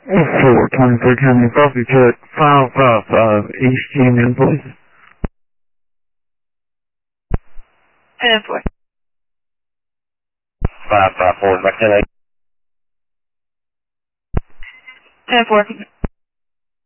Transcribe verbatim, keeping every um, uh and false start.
four twenty-three County Coffee Check five five five East Union, please. ten four. five five four, McKinley. ten four.